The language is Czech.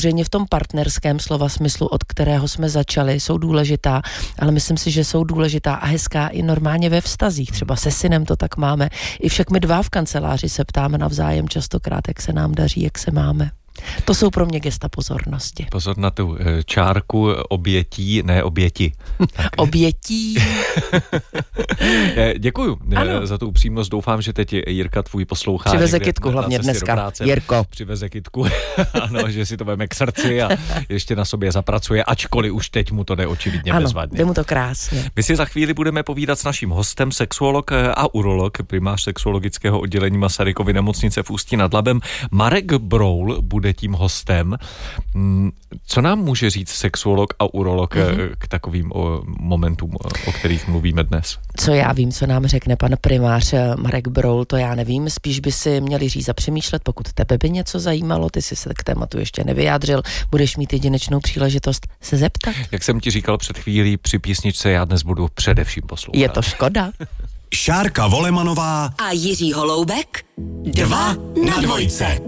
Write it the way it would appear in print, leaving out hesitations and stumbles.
samozřejmě v tom partnerském slova smyslu, od kterého jsme začali, jsou důležitá, ale myslím si, že jsou důležitá a hezká i normálně ve vztazích. Třeba se synem to tak máme. I však my dva v kanceláři se ptáme navzájem častokrát, jak se nám daří, jak se máme. To jsou pro mě gesta pozornosti. Pozor na tu čárku obětí, ne oběti. Obětí. Děkuju za tu upřímnost. Doufám, že teď Jirka tvůj poslouchá. Přiveze kytku hlavně dneska. Jirko. Přiveze kytku. Ano, že si to veme k srdci a ještě na sobě zapracuje, ačkoliv už teď mu to jde očividně bezvadně. Jde mu to krásně. My si za chvíli budeme povídat s naším hostem, sexuolog a urolog, primář sexuologického oddělení Masarykovy nemocnice v Ústí nad Labem. Marek Broul bude tím hostem. Co nám může říct sexuolog a urolog k takovým momentům, o kterých mluvíme dnes? Co já vím, co nám řekne pan primář Marek Broul, to já nevím. Spíš by si měli říct a přemýšlet, pokud tebe by něco zajímalo, ty jsi se k tématu ještě nevyjádřil, budeš mít jedinečnou příležitost se zeptat. Jak jsem ti říkal před chvílí při písničce, já dnes budu především poslouchat. Je to škoda. Šárka Volemanová a Jiří Holoubek 2 na 2.